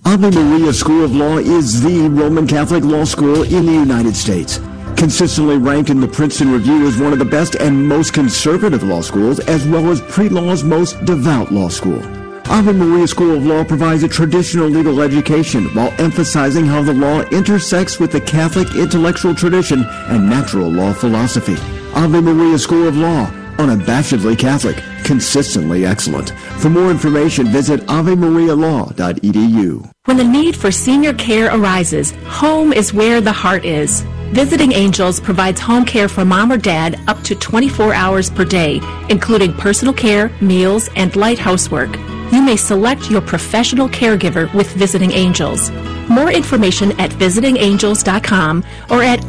Ave Maria School of Law is the Roman Catholic law school in the United States. Consistently ranked in the Princeton Review as one of the best and most conservative law schools, as well as pre-law's most devout law school. Ave Maria School of Law provides a traditional legal education while emphasizing how the law intersects with the Catholic intellectual tradition and natural law philosophy. Ave Maria School of Law, unabashedly Catholic, consistently excellent. For more information, visit avemarialaw.edu. When the need for senior care arises, home is where the heart is. Visiting Angels provides home care for mom or dad up to 24 hours per day, including personal care, meals, and light housework. You may select your professional caregiver with Visiting Angels. More information at visitingangels.com or at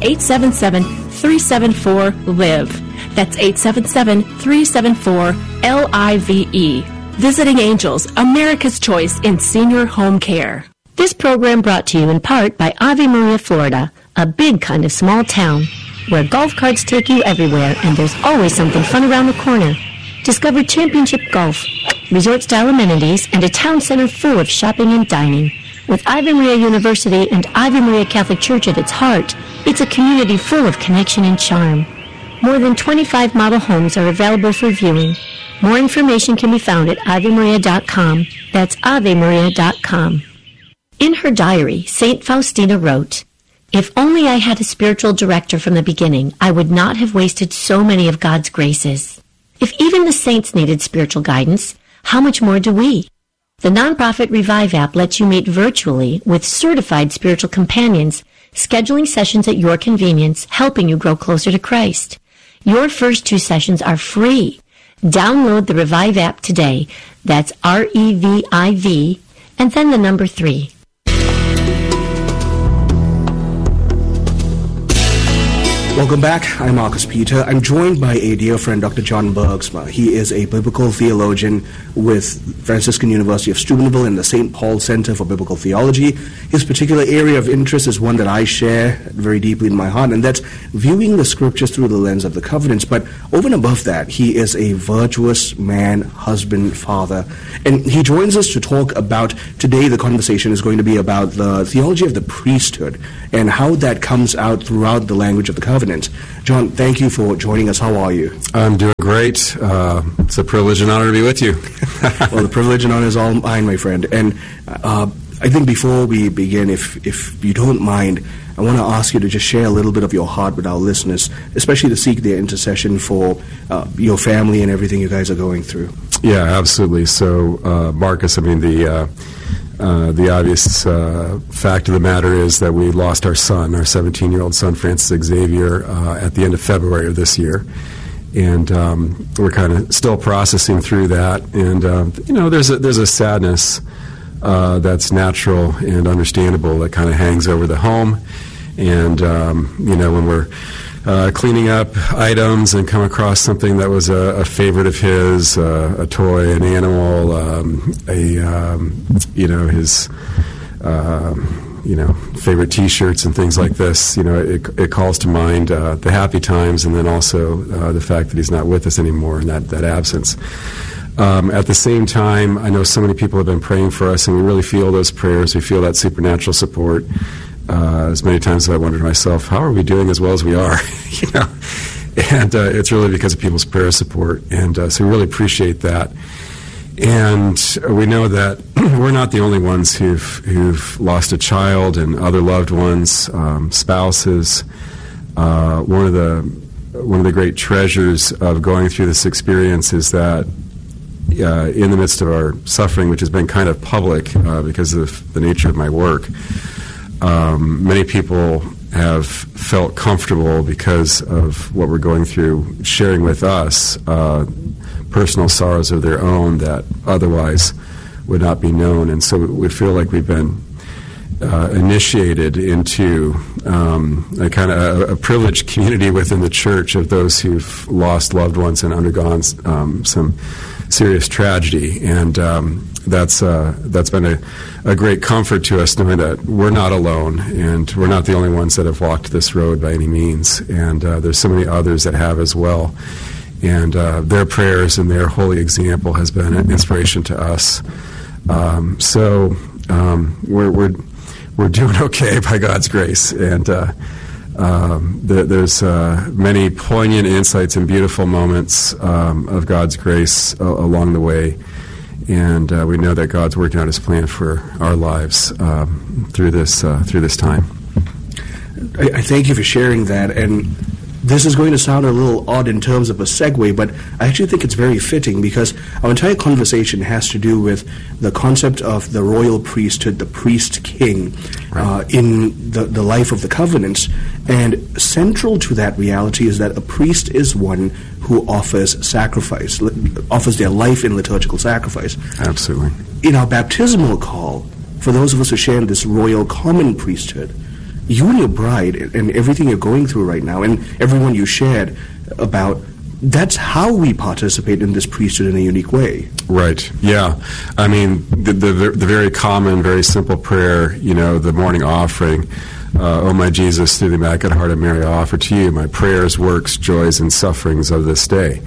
877-374-LIVE. That's 877-374-LIVE. Visiting Angels, America's choice in senior home care. This program brought to you in part by Ave Maria, Florida, a big kind of small town where golf carts take you everywhere and there's always something fun around the corner. Discover championship golf, resort-style amenities, and a town center full of shopping and dining. With Ave Maria University and Ave Maria Catholic Church at its heart, it's a community full of connection and charm. More than 25 model homes are available for viewing. More information can be found at AveMaria.com. That's AveMaria.com. In her diary, St. Faustina wrote, "If only I had a spiritual director from the beginning, I would not have wasted so many of God's graces." If even the saints needed spiritual guidance, how much more do we? The nonprofit Revive app lets you meet virtually with certified spiritual companions, scheduling sessions at your convenience, helping you grow closer to Christ. Your first 2 sessions are free. Download the Revive app today. That's REVIV, and then the number 3. Welcome back. I'm Marcus Peter. I'm joined by a dear friend, Dr. John Bergsma. He is a biblical theologian with Franciscan University of Steubenville and the St. Paul Center for Biblical Theology. His particular area of interest is one that I share very deeply in my heart, and that's viewing the scriptures through the lens of the covenants. But over and above that, he is a virtuous man, husband, father. And he joins us to talk about, today the conversation is going to be about the theology of the priesthood and how that comes out throughout the language of the covenant. John, thank you for joining us. How are you? I'm doing great. It's a privilege and honor to be with you. Well, the privilege and honor is all mine, my friend. And I think before we begin, if you don't mind, I want to ask you to just share a little bit of your heart with our listeners, especially to seek their intercession for your family and everything you guys are going through. Yeah, absolutely. So, Marcus, I mean, the obvious fact of the matter is that we lost our son, our 17-year-old son, Francis Xavier, at the end of February of this year. And we're kind of still processing through that. And, there's a sadness that's natural and understandable that kind of hangs over the home. And, when we're cleaning up items and come across something that was a favorite of his, a toy, an animal, his favorite T-shirts and things like this, it calls to mind the happy times, and then also the fact that he's not with us anymore and that absence. At the same time, I know so many people have been praying for us, and we really feel those prayers. We feel that supernatural support. As many times as I wondered to myself, how are we doing as well as we are? And it's really because of people's prayer support, and so we really appreciate that. And we know that we're not the only ones who've lost a child and other loved ones, spouses. One of the great treasures of going through this experience is that in the midst of our suffering, which has been kind of public because of the nature of my work, many people have felt comfortable because of what we're going through, sharing with us personal sorrows of their own that otherwise would not be known. And so we feel like we've been initiated into a kind of a privileged community within the church of those who've lost loved ones and undergone some serious tragedy. And that's been a great comfort to us, knowing that we're not alone and we're not the only ones that have walked this road by any means. And there's so many others that have as well. And their prayers and their holy example has been an inspiration to us. So We're doing okay by God's grace, and there's many poignant insights and beautiful moments of God's grace along the way, and we know that God's working out His plan for our lives through this time. I thank you for sharing that, and this is going to sound a little odd in terms of a segue, but I actually think it's very fitting because our entire conversation has to do with the concept of the royal priesthood, the priest-king, right, in the life of the covenants. And central to that reality is that a priest is one who offers sacrifice, offers their life in liturgical sacrifice. Absolutely. In our baptismal call, for those of us who share in this royal common priesthood, you and your bride and everything you're going through right now and everyone you shared about, that's how we participate in this priesthood in a unique way. Right, yeah. I mean, the very common, very simple prayer, the morning offering, "O my Jesus, through the Immaculate Heart of Mary, I offer to you my prayers, works, joys, and sufferings of this day."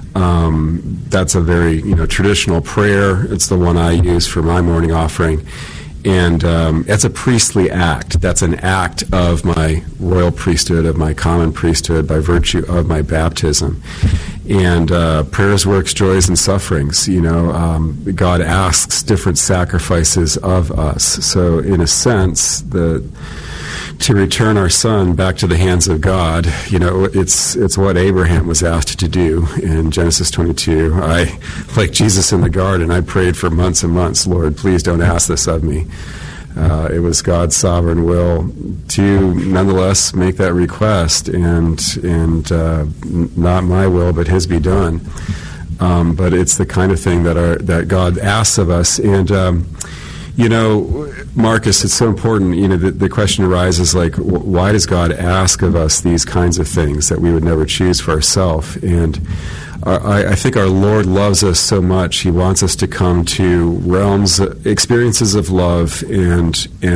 That's a very traditional prayer. It's the one I use for my morning offering. And it's a priestly act. That's an act of my royal priesthood, of my common priesthood, by virtue of my baptism. And prayers, works, joys, and sufferings. God asks different sacrifices of us. So, in a sense, to return our son back to the hands of God, it's what Abraham was asked to do in Genesis 22. I, like Jesus in the garden, I prayed for months and months, "Lord, please don't ask this of me." It was God's sovereign will to nonetheless make that request, and not my will, but His be done. But it's the kind of thing that God asks of us, and Marcus, it's so important. The question arises, like, why does God ask of us these kinds of things that we would never choose for ourselves? And I think our Lord loves us so much. He wants us to come to realms, experiences of love, and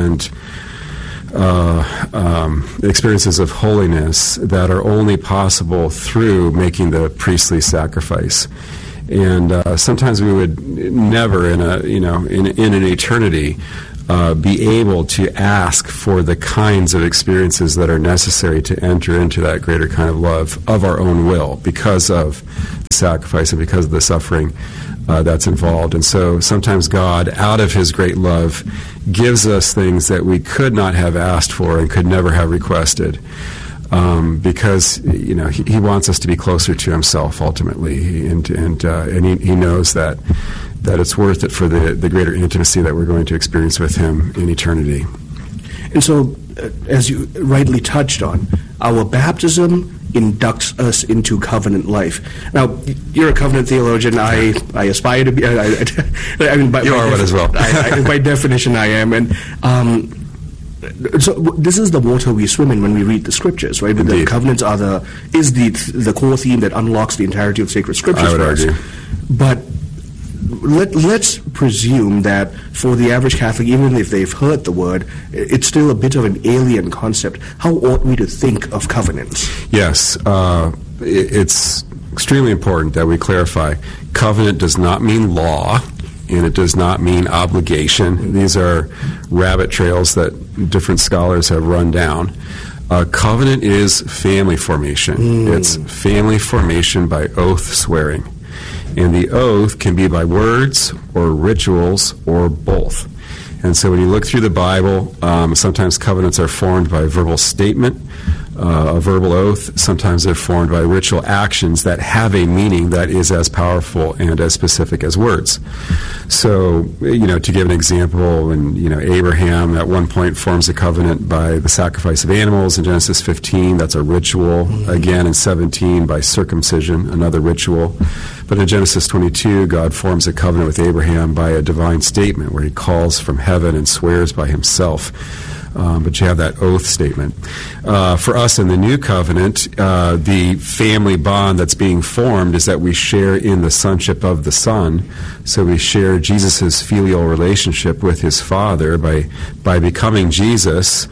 experiences of holiness that are only possible through making the priestly sacrifice. And sometimes we would never, in an eternity, be able to ask for the kinds of experiences that are necessary to enter into that greater kind of love of our own will, because of the sacrifice and because of the suffering that's involved. And so sometimes God, out of His great love, gives us things that we could not have asked for and could never have requested. Because He wants us to be closer to Himself ultimately, and He knows that it's worth it for the greater intimacy that we're going to experience with Him in eternity. And so, as you rightly touched on, our baptism inducts us into covenant life. Now, you're a covenant theologian. I aspire to be. You are one as well. By definition, I am, and. So this is the water we swim in when we read the scriptures, right? But the covenants is the core theme that unlocks the entirety of sacred scriptures. I would argue. But let's presume that for the average Catholic, even if they've heard the word, it's still a bit of an alien concept. How ought we to think of covenants? Yes, it's extremely important that we clarify. Covenant does not mean law, and it does not mean obligation. These are rabbit trails that different scholars have run down. Covenant is family formation. It's family formation by oath swearing. And the oath can be by words or rituals or both. And so when you look through the Bible, sometimes covenants are formed by verbal statement, a verbal oath. Sometimes they're formed by ritual actions that have a meaning that is as powerful and as specific as words. So, to give an example, when, Abraham at one point forms a covenant by the sacrifice of animals in Genesis 15, that's a ritual. Again, in 17, by circumcision, another ritual. But in Genesis 22, God forms a covenant with Abraham by a divine statement where He calls from heaven and swears by Himself. But you have that oath statement. For us in the New Covenant, the family bond that's being formed is that we share in the sonship of the Son. So we share Jesus' filial relationship with His Father by becoming Jesus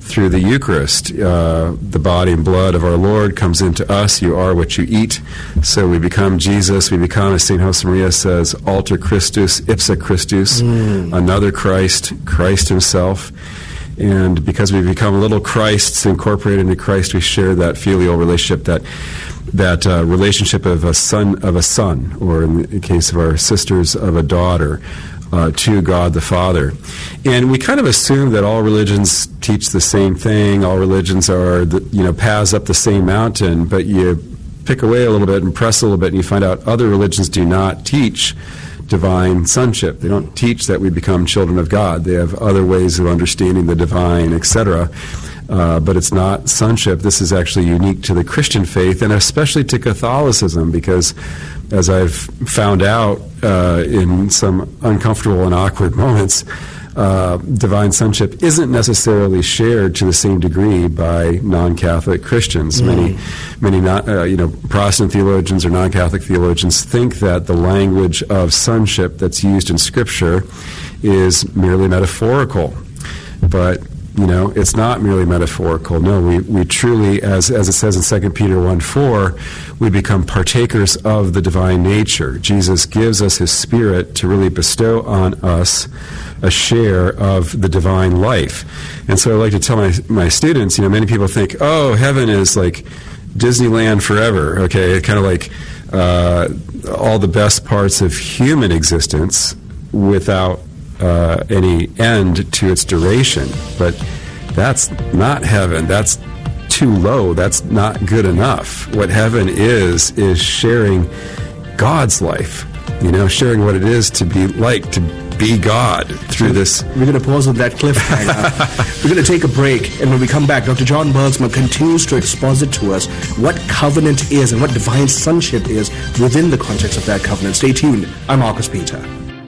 through the Eucharist. The body and blood of our Lord comes into us. You are what you eat. So we become Jesus. We become, as St. Josemaria says, alter Christus, ipsa Christus, another Christ, Christ himself. And because we become little Christs incorporated into Christ, we share that filial relationship, that relationship of a son, or in the case of our sisters, of a daughter, to God the Father. And we kind of assume that all religions teach the same thing, all religions are, paths up the same mountain, but you pick away a little bit and press a little bit and you find out other religions do not teach divine sonship. They don't teach that we become children of God. They have other ways of understanding the divine, etc., but it's not sonship. This is actually unique to the Christian faith, and especially to Catholicism, because as I've found out in some uncomfortable and awkward moments, divine sonship isn't necessarily shared to the same degree by non-Catholic Christians. Many Protestant theologians or non-Catholic theologians think that the language of sonship that's used in Scripture is merely metaphorical, but it's not merely metaphorical. No, we truly, as it says in 2 Peter 1:4, we become partakers of the divine nature. Jesus gives us his Spirit to really bestow on us a share of the divine life. And so I like to tell my students, many people think, oh, heaven is like Disneyland forever, okay, kind of like all the best parts of human existence without any end to its duration. But that's not heaven. That's too low. That's not good enough. What heaven is sharing God's life, sharing what it is to be like, to be God through this. We're going to pause on that cliffhanger. We're going to take a break, and when we come back, Dr. John Bergsma continues to exposit to us what covenant is and what divine sonship is within the context of that covenant. Stay tuned. I'm Marcus Peter.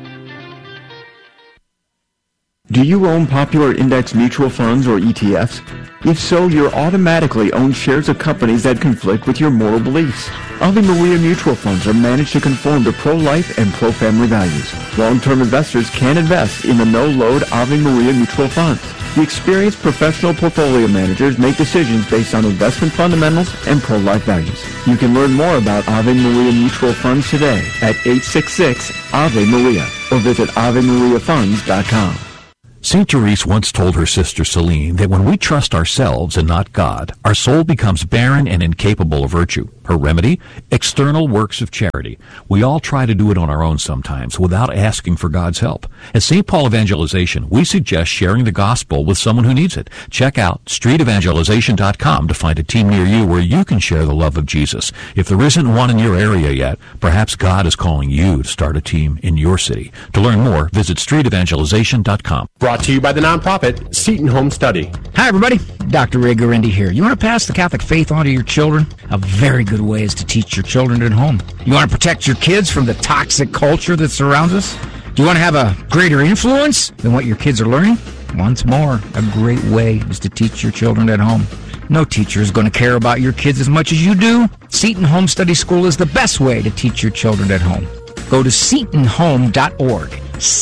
Do you own popular index mutual funds or ETFs? If so, you're automatically own shares of companies that conflict with your moral beliefs. Ave Maria mutual funds are managed to conform to pro-life and pro-family values. Long-term investors can invest in the no-load Ave Maria mutual funds. The experienced professional portfolio managers make decisions based on investment fundamentals and pro-life values. You can learn more about Ave Maria mutual funds today at 866-AVE-MARIA or visit AveMariaFunds.com. St. Therese once told her sister Celine that when we trust ourselves and not God, our soul becomes barren and incapable of virtue. Her remedy? External works of charity. We all try to do it on our own sometimes without asking for God's help. At St. Paul Evangelization, we suggest sharing the gospel with someone who needs it. Check out streetevangelization.com to find a team near you where you can share the love of Jesus. If there isn't one in your area yet, perhaps God is calling you to start a team in your city. To learn more, visit streetevangelization.com. Brought to you by the nonprofit Seton Home Study. Hi, everybody. Dr. Ray Guarendi here. You want to pass the Catholic faith on to your children? A very good way is to teach your children at home. You want to protect your kids from the toxic culture that surrounds us? Do you want to have a greater influence than what your kids are learning? Once more, a great way is to teach your children at home. No teacher is going to care about your kids as much as you do. Seton Home Study School is the best way to teach your children at home. Go to setonhome.org.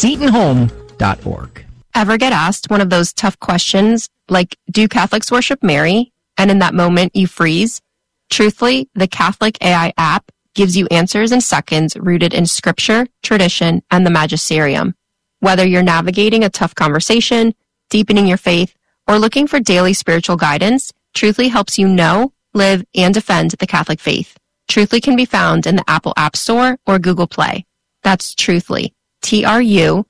setonhome.org. Ever get asked one of those tough questions like, do Catholics worship Mary? And in that moment you freeze? Truthfully, the Catholic AI app gives you answers in seconds rooted in scripture, tradition, and the magisterium. Whether you're navigating a tough conversation, deepening your faith, or looking for daily spiritual guidance, Truthfully helps you know, live, and defend the Catholic faith. Truthfully can be found in the Apple App Store or Google Play. That's Truthfully. Truthly.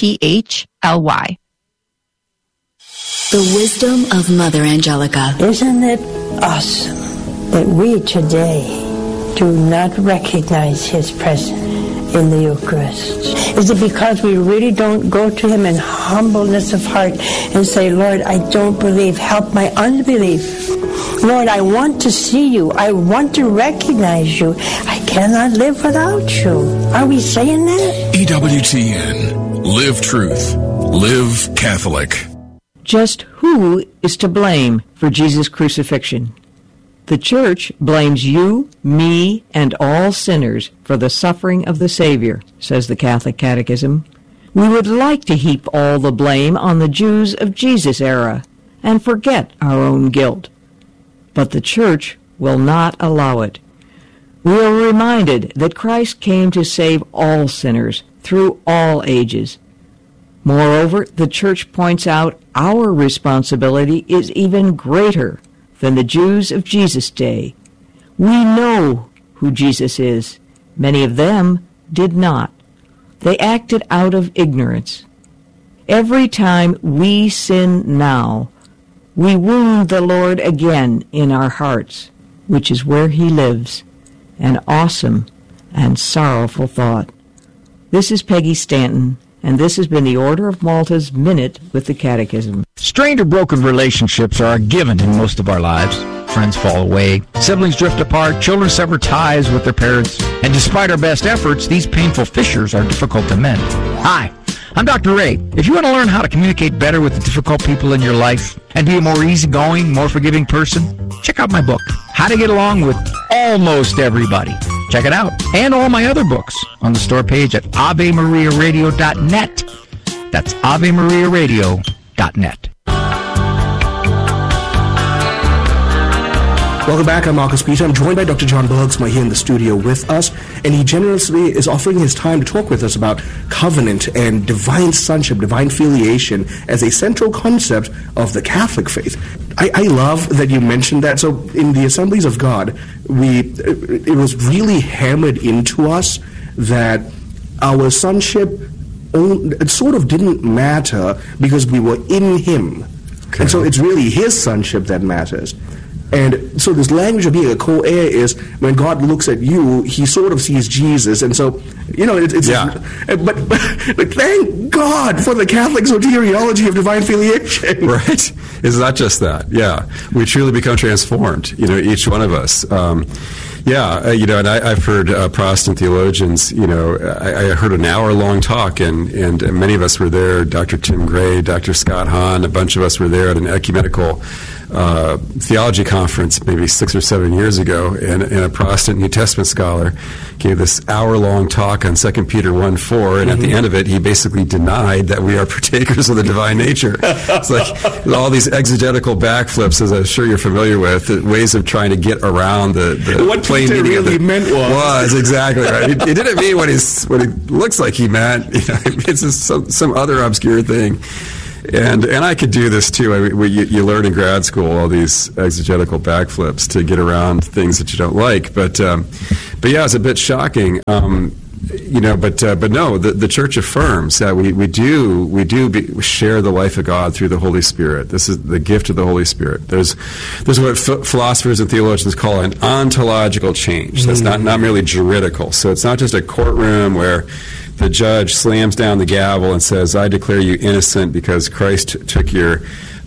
The wisdom of Mother Angelica. Isn't it awesome that we today do not recognize His presence in the Eucharist? Is it because we really don't go to Him in humbleness of heart and say, Lord, I don't believe, help my unbelief. Lord, I want to see you. I want to recognize you. I cannot live without you. Are we saying that? EWTN. Live truth. Live Catholic. Just who is to blame for Jesus' crucifixion? The Church blames you, me, and all sinners for the suffering of the Savior, says the Catholic Catechism. We would like to heap all the blame on the Jews of Jesus' era, and forget our own guilt. But the church will not allow it. We are reminded that Christ came to save all sinners through all ages. Moreover, the church points out our responsibility is even greater than the Jews of Jesus' day. We know who Jesus is. Many of them did not. They acted out of ignorance. Every time we sin now, we wound the Lord again in our hearts, which is where he lives. An awesome and sorrowful thought. This is Peggy Stanton, and this has been the Order of Malta's Minute with the Catechism. Strained or broken relationships are a given in most of our lives. Friends fall away, siblings drift apart, children sever ties with their parents, and despite our best efforts, these painful fissures are difficult to mend. Hi, I'm Dr. Ray. If you want to learn how to communicate better with the difficult people in your life and be a more easygoing, more forgiving person, check out my book, How to Get Along with Almost Everybody. Check it out. And all my other books on the store page at AveMariaRadio.net. That's AveMariaRadio.net. Welcome back. I'm Marcus Peter. I'm joined by Dr. John Bergsma here in the studio with us, and he generously is offering his time to talk with us about covenant and divine sonship, divine filiation as a central concept of the Catholic faith. I love that you mentioned that. So in the Assemblies of God, it was really hammered into us that our sonship it sort of didn't matter because we were in him. Okay. And so it's really his sonship that matters. And so this language of being a co-heir is when God looks at you, he sort of sees Jesus. And so, it's yeah. But thank God for the Catholic soteriology of divine filiation. Right. It's not just that. Yeah. We truly become transformed, each one of us. And I've heard Protestant theologians, I heard an hour-long talk, and many of us were there, Dr. Tim Gray, Dr. Scott Hahn, a bunch of us were there at an ecumenical theology conference maybe 6 or 7 years ago, and a Protestant New Testament scholar gave this hour-long talk on 2 Peter 1:4, and at the end of it, he basically denied that we are partakers of the divine nature. It's like all these exegetical backflips, as I'm sure you're familiar with, ways of trying to get around the what plain Peter meaning really meant was exactly right. He didn't mean what he looks like he meant. It's just some other obscure thing. And I could do this too. You learn in grad school all these exegetical backflips to get around things that you don't like. But yeah, it's a bit shocking. But no, the Church affirms that we share the life of God through the Holy Spirit. This is the gift of the Holy Spirit. There's what philosophers and theologians call an ontological change. That's not merely juridical. So it's not just a courtroom where the judge slams down the gavel and says, "I declare you innocent because Christ took your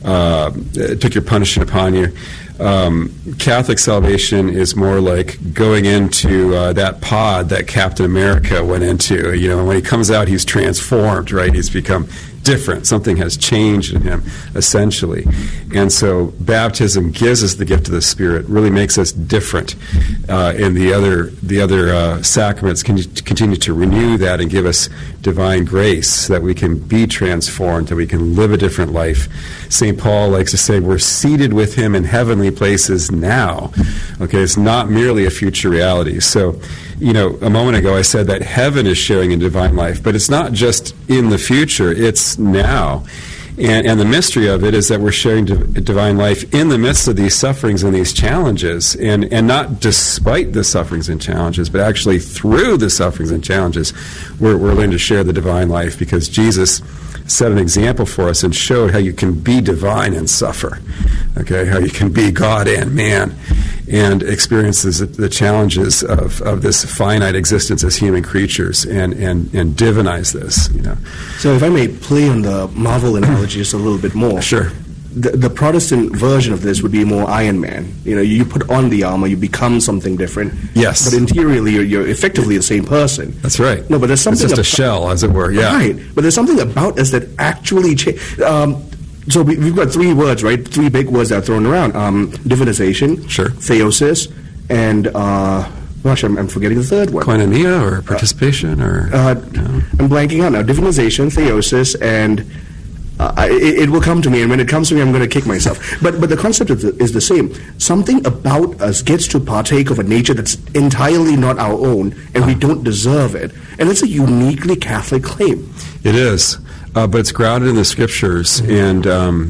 punishment upon you." Catholic salvation is more like going into that pod that Captain America went into. When he comes out, he's transformed, right? He's become different. Something has changed in him, essentially. And so baptism gives us the gift of the Spirit, really makes us different. And the other sacraments can continue to renew that and give us divine grace so that we can be transformed, that we can live a different life. St. Paul likes to say we're seated with him in heavenly places now. Okay, it's not merely a future reality. So, a moment ago I said that heaven is sharing in divine life, but it's not just in the future, it's now. And the mystery of it is that we're sharing divine life in the midst of these sufferings and these challenges, and not despite the sufferings and challenges, but actually through the sufferings and challenges, we're learning to share the divine life, because Jesus set an example for us and showed how you can be divine and suffer, okay, how you can be God and man, and experiences the challenges of this finite existence as human creatures, and divinize this, So if I may play on the Marvel analogy just a little bit more. Sure. The Protestant version of this would be more Iron Man. You put on the armor, you become something different. Yes. But interiorly, you're effectively the same person. That's right. No, but there's something... It's just a shell, as it were, yeah. Right. But there's something about us that actually change. So we've got 3 words, right? 3 big words that are thrown around. Divinization. Sure. Theosis. And... I'm forgetting the third one. Koinonia or participation or... I'm blanking out now. Divinization, theosis, and... it will come to me, and when it comes to me, I'm going to kick myself. But the concept is the same. Something about us gets to partake of a nature that's entirely not our own, and we don't deserve it. And it's a uniquely Catholic claim. It is. But it's grounded in the Scriptures, and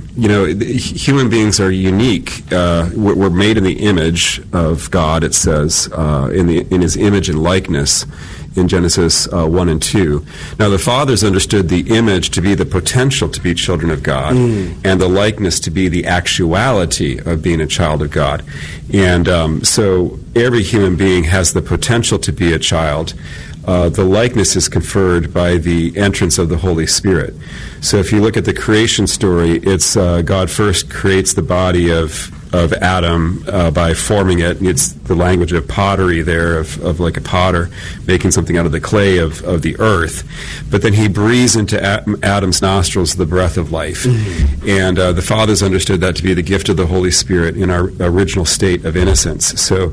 human beings are unique. We're made in the image of God. It says in His image and likeness in Genesis 1 and 2. Now, the fathers understood the image to be the potential to be children of God, and the likeness to be the actuality of being a child of God. And so every human being has the potential to be a child. The likeness is conferred by the entrance of the Holy Spirit. So if you look at the creation story, it's God first creates the body of Adam by forming it. It's the language of pottery there, of like a potter making something out of the clay of the earth. But then he breathes into Adam's nostrils the breath of life. And the fathers understood that to be the gift of the Holy Spirit in our original state of innocence. So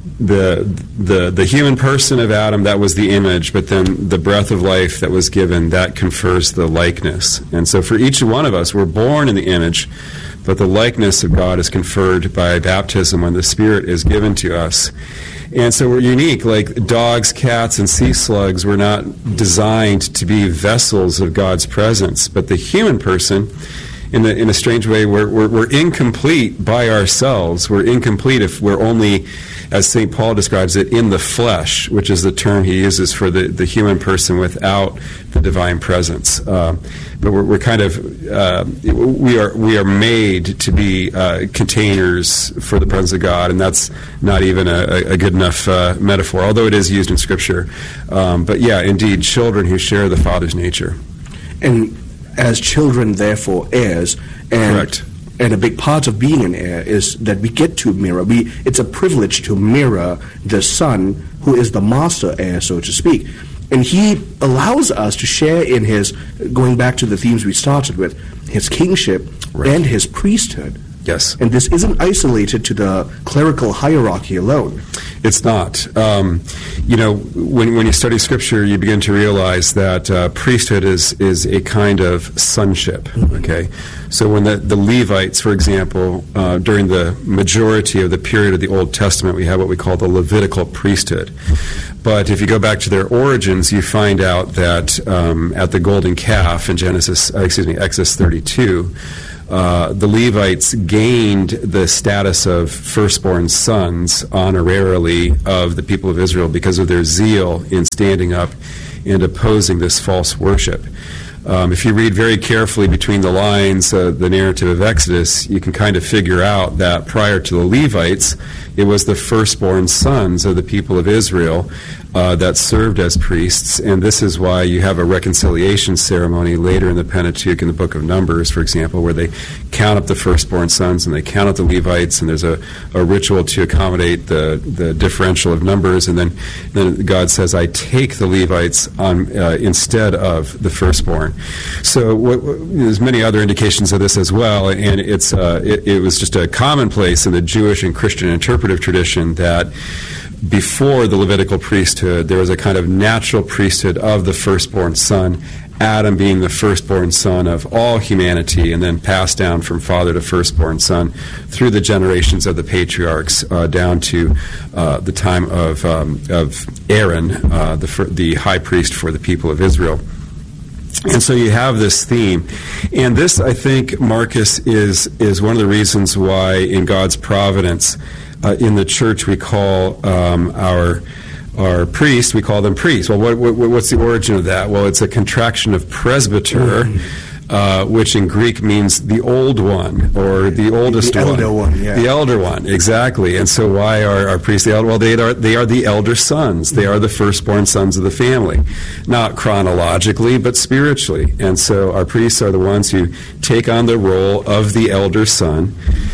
the human person of Adam, that was the image, but then the breath of life that was given, that confers the likeness. And so for each one of us, we're born in the image, but the likeness of God is conferred by baptism when the Spirit is given to us. And so we're unique. Like dogs, cats, and sea slugs were not designed to be vessels of God's presence, but the human person, in a strange way, we're incomplete by ourselves. We're incomplete if we're only, as St. Paul describes it, in the flesh, which is the term he uses for the human person without the divine presence. But we're kind of we are made to be containers for the presence of God, and that's not even a good enough metaphor, although it is used in Scripture. But yeah, indeed, children who share the Father's nature. And as children, therefore, heirs. And correct. And a big part of being an heir is that we get to mirror. It's a privilege to mirror the Son, who is the master heir, so to speak. And he allows us to share in his, going back to the themes we started with, his kingship and his priesthood. Yes. And this isn't isolated to the clerical hierarchy alone. It's not. When you study Scripture, you begin to realize that priesthood is a kind of sonship. Okay, so when the Levites, for example, during the majority of the period of the Old Testament, we have what we call the Levitical priesthood. But if you go back to their origins, you find out that at the golden calf in Exodus 32. The Levites gained the status of firstborn sons honorarily of the people of Israel because of their zeal in standing up and opposing this false worship. If you read very carefully between the lines the narrative of Exodus, you can kind of figure out that prior to the Levites, it was the firstborn sons of the people of Israel that served as priests, and this is why you have a reconciliation ceremony later in the Pentateuch in the book of Numbers, for example, where they count up the firstborn sons and they count up the Levites, and there's a ritual to accommodate the differential of numbers, and then God says, I take the Levites on instead of the firstborn. So there's many other indications of this as well, and it was just a commonplace in the Jewish and Christian interpretive tradition that before the Levitical priesthood, there was a kind of natural priesthood of the firstborn son, Adam being the firstborn son of all humanity, and then passed down from father to firstborn son through the generations of the patriarchs down to the time of Aaron, the high priest for the people of Israel. And so you have this theme. And this, I think, Marcus, is one of the reasons why in God's providence in the church we call our priests, we call them priests. Well, what's the origin of that? Well, it's a contraction of presbyter, which in Greek means the old one, or the oldest one. The elder one, yeah. The elder one, exactly. And so why are our priests the elder? Well, they are the elder sons. They are the firstborn sons of the family. Not chronologically, but spiritually. And so our priests are the ones who take on the role of the elder son.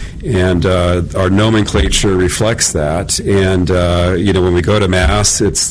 And our nomenclature reflects that. And when we go to Mass, this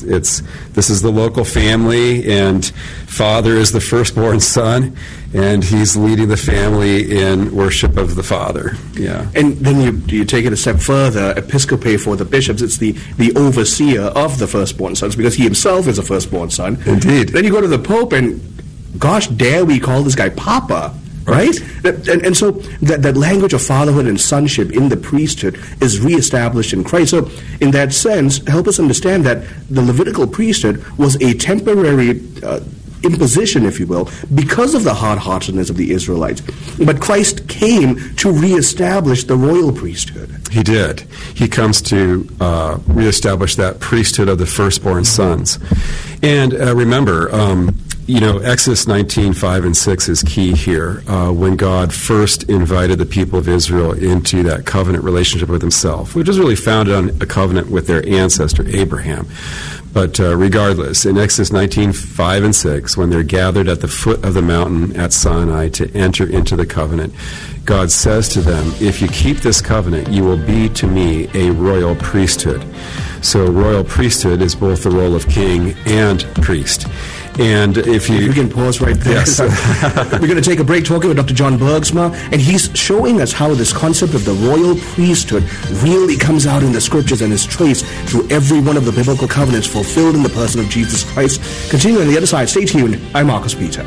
is the local family, and Father is the firstborn son, and he's leading the family in worship of the Father. Yeah. And then you take it a step further. Episcope for the bishops, it's the overseer of the firstborn sons, because he himself is a firstborn son. Indeed. Then you go to the Pope, and gosh, dare we call this guy Papa? Right? And so that language of fatherhood and sonship in the priesthood is reestablished in Christ. So in that sense, help us understand that the Levitical priesthood was a temporary imposition, if you will, because of the hard-heartedness of the Israelites. But Christ came to reestablish the royal priesthood. He did. He comes to reestablish that priesthood of the firstborn sons. And remember, Exodus 19:5 and 6 is key here. When God first invited the people of Israel into that covenant relationship with himself, which was really founded on a covenant with their ancestor Abraham. But regardless, in Exodus 19:5 and 6, when they're gathered at the foot of the mountain at Sinai to enter into the covenant, God says to them, if you keep this covenant, you will be to me a royal priesthood. So royal priesthood is both the role of king and priest. And if you can pause right there. Yes. We're going to take a break talking with Dr. John Bergsma, and he's showing us how this concept of the royal priesthood really comes out in the scriptures and is traced through every one of the biblical covenants fulfilled in the person of Jesus Christ. Continuing on the other side, stay tuned. I'm Marcus Peter.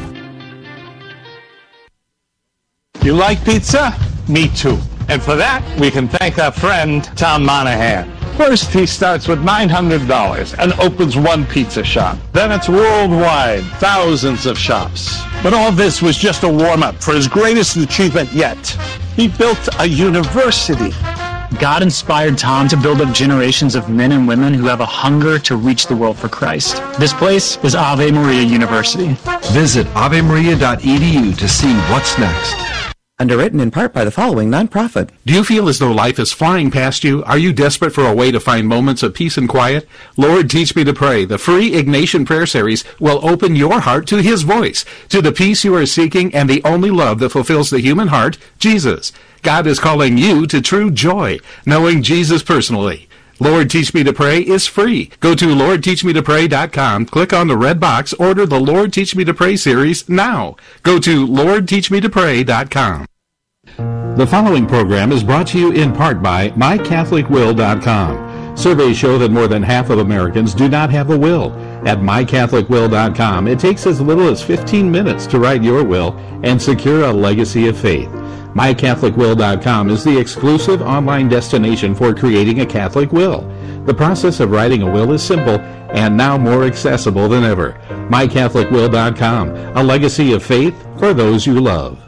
You like pizza? Me too. And for that, we can thank our friend, Tom Monahan. First, he starts with $900 and opens one pizza shop. Then it's worldwide, thousands of shops. But all this was just a warm-up for his greatest achievement yet. He built a university. God inspired Tom to build up generations of men and women who have a hunger to reach the world for Christ. This place is Ave Maria University. Visit avemaria.edu to see what's next. Underwritten in part by the following nonprofit. Do you feel as though life is flying past you? Are you desperate for a way to find moments of peace and quiet? Lord, Teach Me to Pray, the free Ignatian prayer series, will open your heart to His voice, to the peace you are seeking and the only love that fulfills the human heart, Jesus. God is calling you to true joy, knowing Jesus personally. Lord, Teach Me to Pray is free. Go to LordTeachMeToPray.com, click on the red box, order the Lord, Teach Me to Pray series now. Go to LordTeachMeToPray.com. The following program is brought to you in part by MyCatholicWill.com. Surveys show that more than half of Americans do not have a will. At MyCatholicWill.com, it takes as little as 15 minutes to write your will and secure a legacy of faith. MyCatholicWill.com is the exclusive online destination for creating a Catholic will. The process of writing a will is simple and now more accessible than ever. MyCatholicWill.com, a legacy of faith for those you love.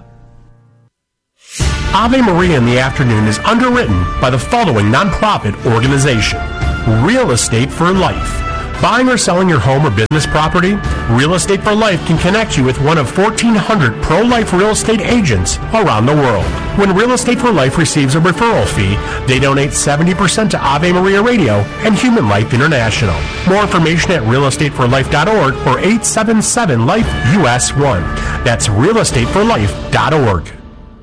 Ave Maria in the Afternoon is underwritten by the following nonprofit organization: Real Estate for Life. Buying or selling your home or business property? Real Estate for Life can connect you with one of 1,400 pro-life real estate agents around the world. When Real Estate for Life receives a referral fee, they donate 70% to Ave Maria Radio and Human Life International. More information at realestateforlife.org or 877-LIFE-US1. That's realestateforlife.org.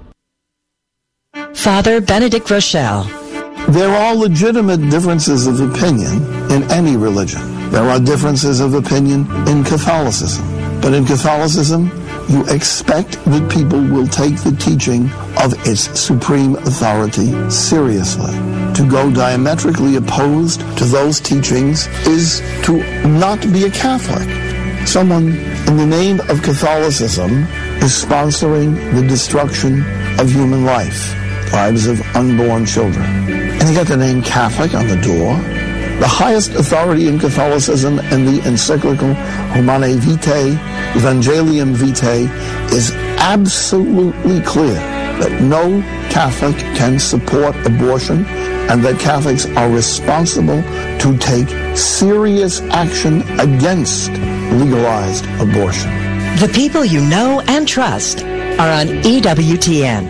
Father Benedict Rochelle. There are legitimate differences of opinion in any religion. There are differences of opinion in Catholicism. But in Catholicism, you expect that people will take the teaching of its supreme authority seriously. To go diametrically opposed to those teachings is to not be a Catholic. Someone in the name of Catholicism is sponsoring the destruction of human life. Lives of unborn children. And they got the name Catholic on the door. The highest authority in Catholicism and the encyclical Humanae Vitae, Evangelium Vitae, is absolutely clear that no Catholic can support abortion and that Catholics are responsible to take serious action against legalized abortion. The people you know and trust are on EWTN.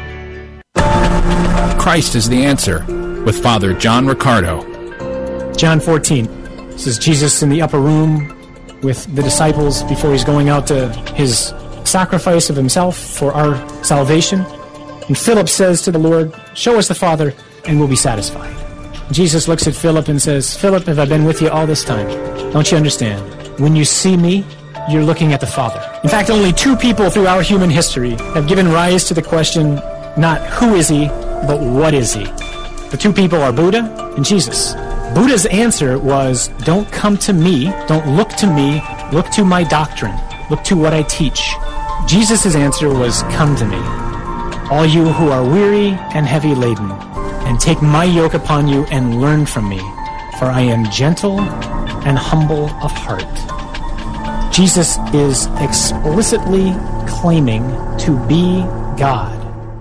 Christ is the answer, with Father John Riccardo. John 14. This is Jesus in the upper room with the disciples before he's going out to his sacrifice of himself for our salvation. And Philip says to the Lord, "Show us the Father, and we'll be satisfied." Jesus looks at Philip and says, "Philip, have I been with you all this time? Don't you understand? When you see me, you're looking at the Father." In fact, only two people throughout human history have given rise to the question, not who is he, but what is he? The two people are Buddha and Jesus. Buddha's answer was, don't come to me, don't look to me, look to my doctrine, look to what I teach. Jesus' answer was, "Come to me, all you who are weary and heavy laden, and take my yoke upon you and learn from me, for I am gentle and humble of heart." Jesus is explicitly claiming to be God.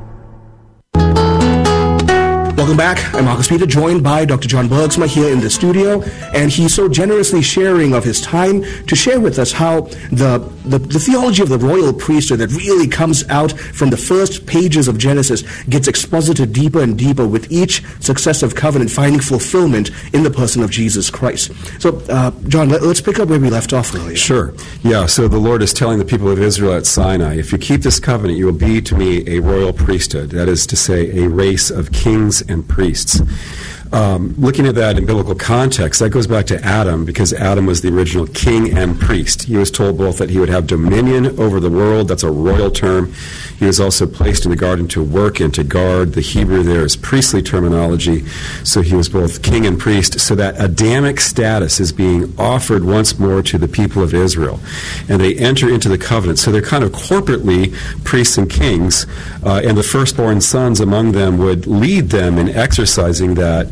Welcome back. I'm Marcus Peter, joined by Dr. John Bergsma here in the studio, and he's so generously sharing of his time to share with us how the theology of the royal priesthood that really comes out from the first pages of Genesis gets exposited deeper and deeper with each successive covenant finding fulfillment in the person of Jesus Christ. So, John, let's pick up where we left off earlier. Sure. Yeah, so the Lord is telling the people of Israel at Sinai, if you keep this covenant, you will be to me a royal priesthood. That is to say, a race of kings and priests. Looking at that in biblical context, that goes back to Adam, because Adam was the original king and priest. He was told both that he would have dominion over the world. That's a royal term. He was also placed in the garden to work and to guard. The Hebrew there is priestly terminology. So he was both king and priest. So that Adamic status is being offered once more to the people of Israel. And they enter into the covenant. So they're kind of corporately priests and kings. And the firstborn sons among them would lead them in exercising that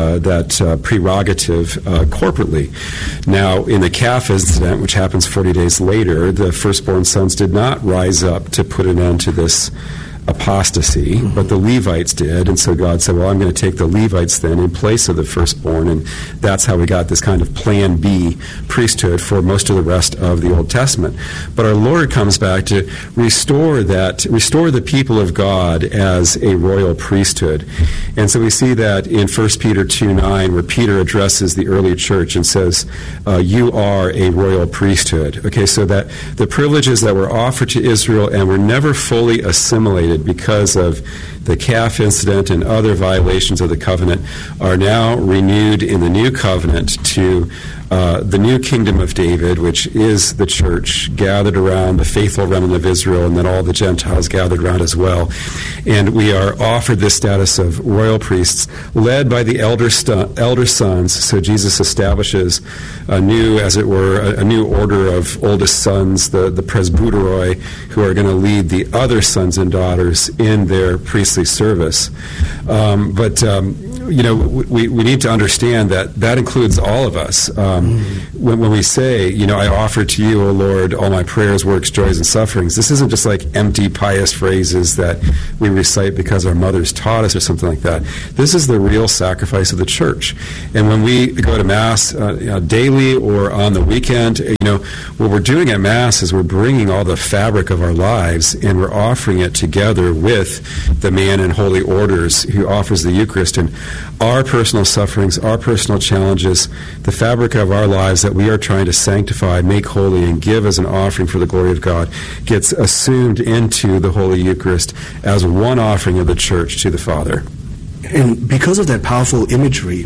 prerogative corporately. Now, in the calf incident, which happens 40 days later, the firstborn sons did not rise up to put an end to this apostasy, but the Levites did, and so God said, well, I'm going to take the Levites then in place of the firstborn, and that's how we got this kind of Plan B priesthood for most of the rest of the Old Testament. But our Lord comes back to restore the people of God as a royal priesthood. And so we see that in 1 Peter 2:9, where Peter addresses the early church and says, you are a royal priesthood. Okay, so that the privileges that were offered to Israel and were never fully assimilated because of the calf incident and other violations of the covenant are now renewed in the new covenant to the new kingdom of David, which is the church gathered around the faithful remnant of Israel, and then all the Gentiles gathered around as well. And we are offered this status of royal priests led by the elder sons. So Jesus establishes a new, as it were, a new order of oldest sons, the presbyteroi, who are going to lead the other sons and daughters in their priestly service. We need to understand that includes all of us. When we say, I offer to you, O Lord, all my prayers, works, joys, and sufferings, this isn't just like empty pious phrases that we recite because our mothers taught us or something like that. This is the real sacrifice of the church. And when we go to Mass daily or on the weekend, what we're doing at Mass is we're bringing all the fabric of our lives and we're offering it together with the man in holy orders who offers the Eucharist. And our personal sufferings, our personal challenges, the fabric of our lives that we are trying to sanctify, make holy, and give as an offering for the glory of God gets assumed into the Holy Eucharist as one offering of the Church to the Father. And because of that powerful imagery,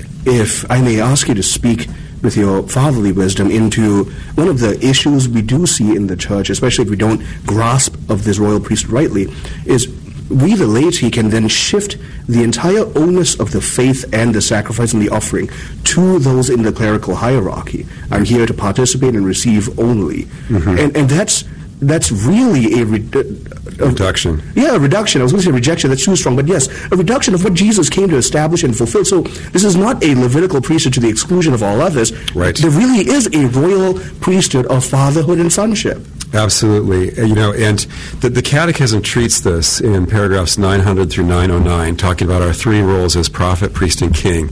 if I may ask you to speak with your fatherly wisdom into one of the issues we do see in the Church, especially if we don't grasp of this royal priest rightly, is we, the laity, can then shift the entire onus of the faith and the sacrifice and the offering to those in the clerical hierarchy. I'm here to participate and receive only. Mm-hmm. And that's really a reduction. Yeah, a reduction. I was going to say rejection. That's too strong. But yes, a reduction of what Jesus came to establish and fulfill. So this is not a Levitical priesthood to the exclusion of all others. Right. There really is a royal priesthood of fatherhood and sonship. Absolutely. And the Catechism treats this in paragraphs 900 through 909, talking about our three roles as prophet, priest, and king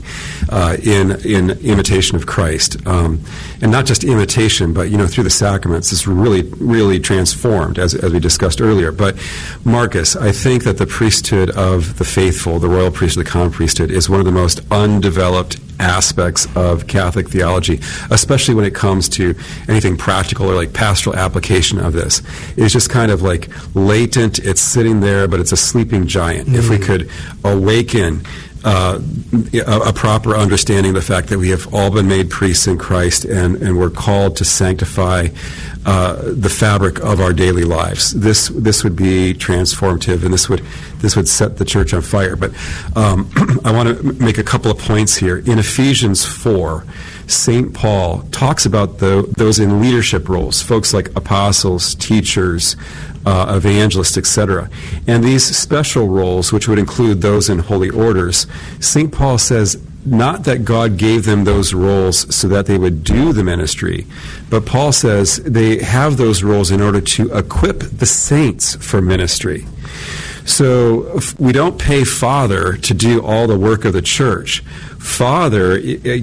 in imitation of Christ. And not just imitation, but, through the sacraments, it's really, really transformed, as we discussed earlier. But, Marcus, I think that the priesthood of the faithful, the royal priesthood, the common priesthood, is one of the most undeveloped aspects of Catholic theology, especially when it comes to anything practical or like pastoral application of this. It's just kind of like latent, it's sitting there, but it's a sleeping giant. Mm-hmm. If we could awaken a proper understanding of the fact that we have all been made priests in Christ and we're called to sanctify the fabric of our daily lives. This would be transformative, and this would set the church on fire. But I want to make a couple of points here. In Ephesians 4, St. Paul talks about those in leadership roles, folks like apostles, teachers, evangelists, etc. And these special roles, which would include those in holy orders, St. Paul says not that God gave them those roles so that they would do the ministry, but Paul says they have those roles in order to equip the saints for ministry. So we don't pay Father to do all the work of the church. Father,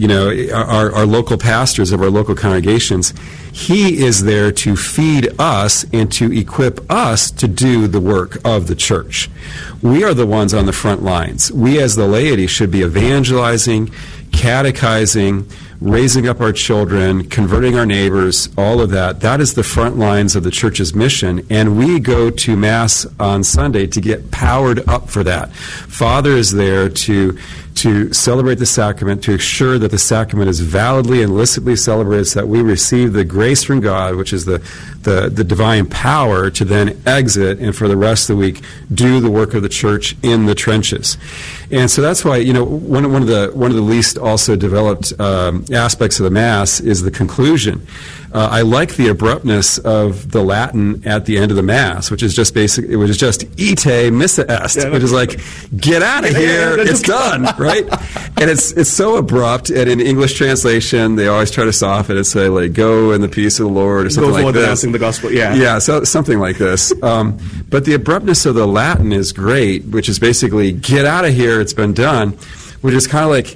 our local pastors of our local congregations, he is there to feed us and to equip us to do the work of the church. We are the ones on the front lines. We as the laity should be evangelizing, catechizing, raising up our children, converting our neighbors, all of that. That is the front lines of the church's mission, and we go to Mass on Sunday to get powered up for that. Father is there to celebrate the sacrament, to ensure that the sacrament is validly and licitly celebrated so that we receive the grace from God, which is the divine power to then exit and for the rest of the week do the work of the church in the trenches. And so that's why, one of the least also developed aspects of the Mass is the conclusion. I like the abruptness of the Latin at the end of the Mass, which is just it was just ite missa est, which is like, get out of here, it's done, right? And it's so abrupt, and in English translation, they always try to soften it and say, like, go in the peace of the Lord, or something like this. Announcing the gospel, so something like this. But the abruptness of the Latin is great, which is basically, get out of here, it's been done, which is kind of like,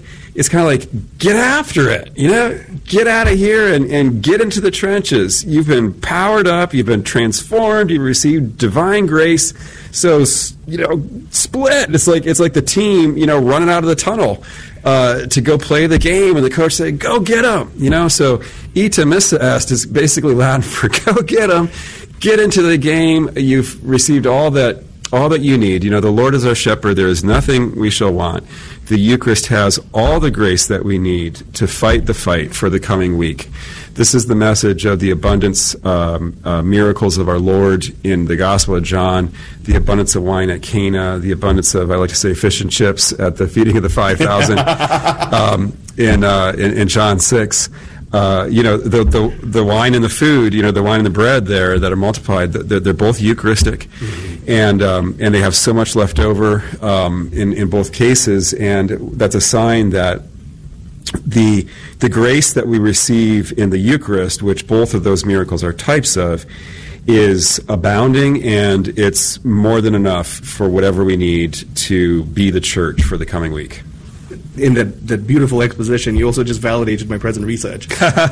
get after it, get out of here and get into the trenches. You've been powered up, you've been transformed, you've received divine grace. So, split. It's like the team, running out of the tunnel to go play the game, and the coach say, go get them, So, ite missa est is basically Latin for go get them, get into the game. You've received all that you need. The Lord is our shepherd. There is nothing we shall want. The Eucharist has all the grace that we need to fight the fight for the coming week. This is the message of the abundance miracles of our Lord in the Gospel of John, the abundance of wine at Cana, the abundance of, I like to say, fish and chips at the feeding of the 5,000 in John 6. The wine and the food, the wine and the bread there that are multiplied, they're both Eucharistic, and they have so much left over in both cases, and that's a sign that the grace that we receive in the Eucharist, which both of those miracles are types of, is abounding, and it's more than enough for whatever we need to be the church for the coming week. In that beautiful exposition, you also just validated my present research.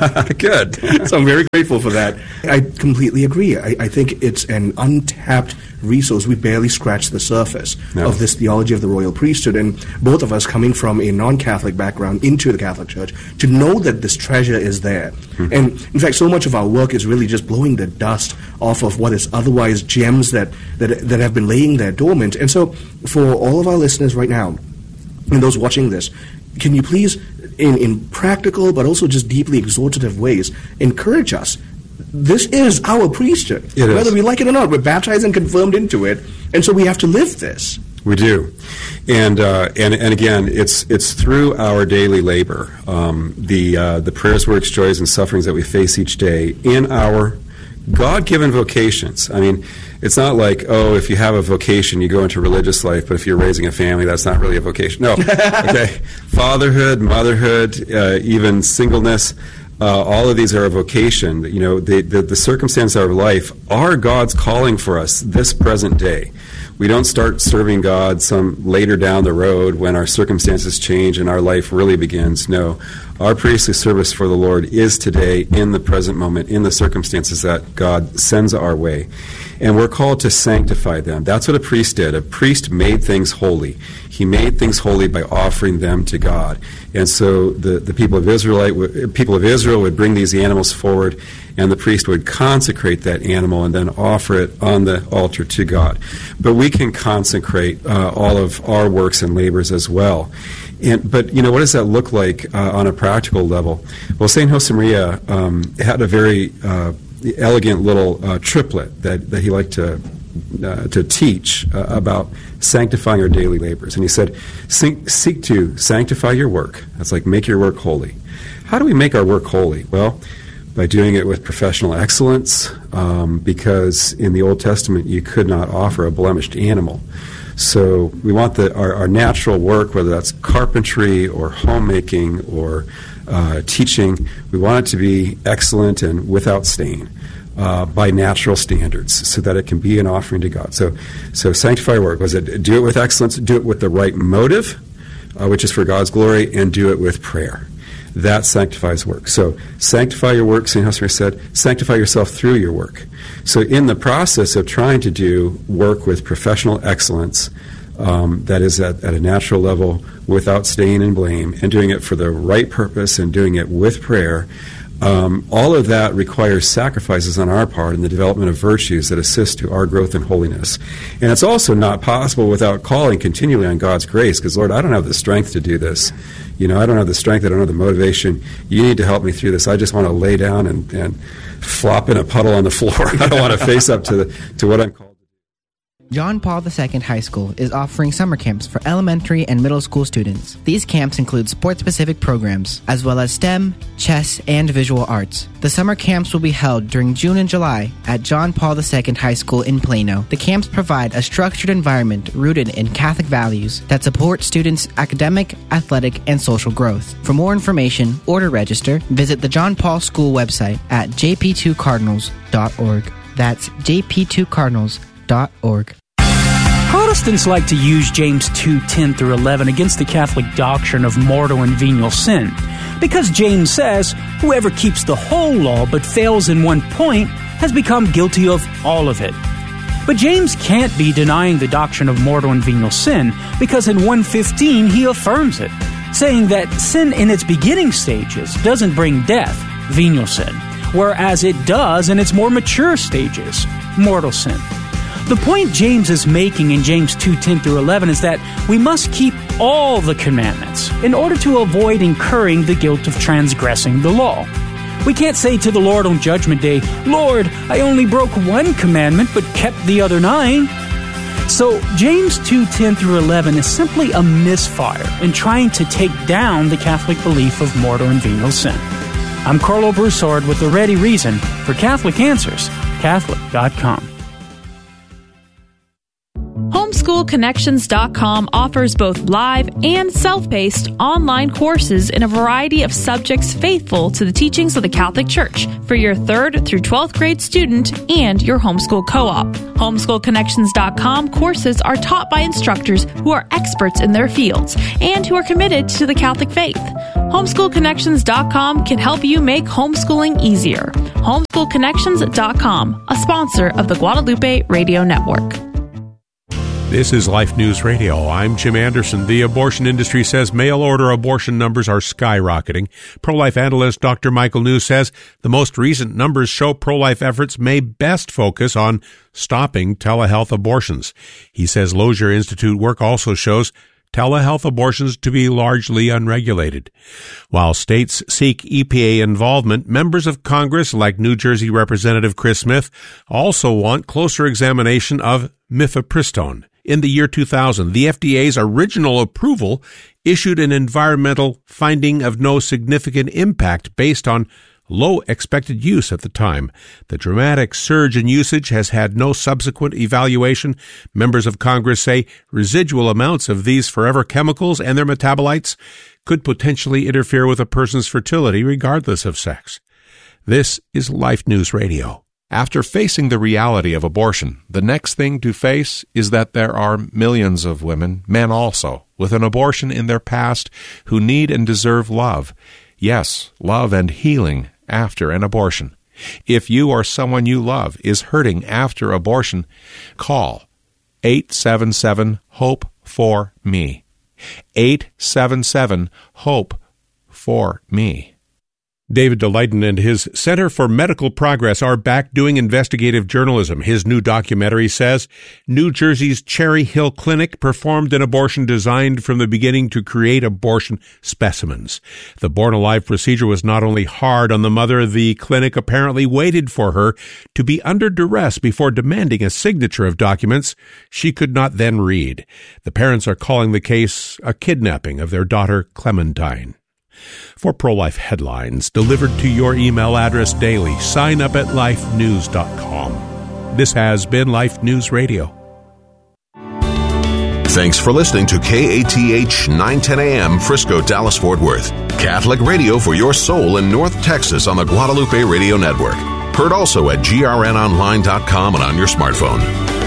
Good. So I'm very grateful for that. I completely agree. I think it's an untapped resource. We barely scratched the surface of this theology of the royal priesthood, and both of us coming from a non-Catholic background into the Catholic Church, to know that this treasure is there. Mm-hmm. And in fact, so much of our work is really just blowing the dust off of what is otherwise gems that have been laying there dormant. And so for all of our listeners right now, and those watching this, can you please, in practical but also just deeply exhortative ways, encourage us? This is our priesthood. Whether we like it or not, we're baptized and confirmed into it, and so we have to live this. We do, and again, it's through our daily labor, the prayers, works, joys, and sufferings that we face each day in our God-given vocations. I mean, it's not like, if you have a vocation, you go into religious life, but if you're raising a family, that's not really a vocation. No. Okay. Fatherhood, motherhood, even singleness, all of these are a vocation. The circumstances of our life are God's calling for us this present day. We don't start serving God some later down the road when our circumstances change and our life really begins. No, our priestly service for the Lord is today, in the present moment, in the circumstances that God sends our way. And we're called to sanctify them. That's what a priest did. A priest made things holy. He made things holy by offering them to God. And so the people of Israel would bring these animals forward, and the priest would consecrate that animal and then offer it on the altar to God. But we can consecrate all of our works and labors as well. But what does that look like on a practical level? Well, St. Josemaria had a very elegant little triplet that he liked to teach about sanctifying our daily labors. And he said, seek to sanctify your work. That's like make your work holy. How do we make our work holy? Well, by doing it with professional excellence, because in the Old Testament you could not offer a blemished animal. So we want our natural work, whether that's carpentry or homemaking or teaching, we want it to be excellent and without stain by natural standards, so that it can be an offering to God. So sanctify your work. Was it do it with excellence, do it with the right motive, which is for God's glory, and do it with prayer. That sanctifies work. So sanctify your work, St. Husserl said, sanctify yourself through your work. So in the process of trying to do work with professional excellence, that is at a natural level, without stain and blame, and doing it for the right purpose and doing it with prayer, all of that requires sacrifices on our part in the development of virtues that assist to our growth in holiness. And it's also not possible without calling continually on God's grace, because, Lord, I don't have the strength to do this. I don't have the strength, I don't have the motivation. You need to help me through this. I just want to lay down and flop in a puddle on the floor. I don't want to face up to what I'm called. John Paul II High School is offering summer camps for elementary and middle school students. These camps include sport-specific programs, as well as STEM, chess, and visual arts. The summer camps will be held during June and July at John Paul II High School in Plano. The camps provide a structured environment rooted in Catholic values that support students' academic, athletic, and social growth. For more information or to register, visit the John Paul School website at jp2cardinals.org. That's jp2cardinals.org. Protestants like to use James 2:10 through 11 against the Catholic doctrine of mortal and venial sin, because James says, whoever keeps the whole law but fails in one point has become guilty of all of it. But James can't be denying the doctrine of mortal and venial sin, because in 1:15 he affirms it, saying that sin in its beginning stages doesn't bring death, venial sin, whereas it does in its more mature stages, mortal sin. The point James is making in James 2:10 through 11 is that we must keep all the commandments in order to avoid incurring the guilt of transgressing the law. We can't say to the Lord on Judgment Day, Lord, I only broke one commandment but kept the other 9. So James 2:10 through 11 is simply a misfire in trying to take down the Catholic belief of mortal and venial sin. I'm Carlo Broussard with the ready reason for Catholic Answers, Catholic.com. HomeschoolConnections.com offers both live and self-paced online courses in a variety of subjects faithful to the teachings of the Catholic Church for your 3rd through 12th grade student and your homeschool co-op. HomeschoolConnections.com courses are taught by instructors who are experts in their fields and who are committed to the Catholic faith. HomeschoolConnections.com can help you make homeschooling easier. HomeschoolConnections.com, a sponsor of the Guadalupe Radio Network. This is Life News Radio. I'm Jim Anderson. The abortion industry says mail-order abortion numbers are skyrocketing. Pro-life analyst Dr. Michael New says the most recent numbers show pro-life efforts may best focus on stopping telehealth abortions. He says Lozier Institute work also shows telehealth abortions to be largely unregulated. While states seek EPA involvement, members of Congress, like New Jersey Representative Chris Smith, also want closer examination of mifepristone. In the year 2000, the FDA's original approval issued an environmental finding of no significant impact based on low expected use at the time. The dramatic surge in usage has had no subsequent evaluation. Members of Congress say residual amounts of these forever chemicals and their metabolites could potentially interfere with a person's fertility regardless of sex. This is Life News Radio. After facing the reality of abortion, the next thing to face is that there are millions of women, men also, with an abortion in their past who need and deserve love. Yes, love and healing after an abortion. If you or someone you love is hurting after abortion, call 877-HOPE-FOR-ME. 877-HOPE-FOR-ME. David DeLayton and his Center for Medical Progress are back doing investigative journalism. His new documentary says New Jersey's Cherry Hill Clinic performed an abortion designed from the beginning to create abortion specimens. The born-alive procedure was not only hard on the mother, the clinic apparently waited for her to be under duress before demanding a signature of documents she could not then read. The parents are calling the case a kidnapping of their daughter, Clementine. For pro-life headlines delivered to your email address daily, sign up at lifenews.com. This has been Life News Radio. Thanks for listening to KATH 910 AM Frisco, Dallas, Fort Worth. Catholic radio for your soul in North Texas on the Guadalupe Radio Network. Heard also at grnonline.com and on your smartphone.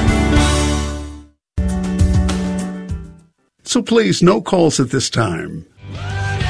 So please, no calls at this time.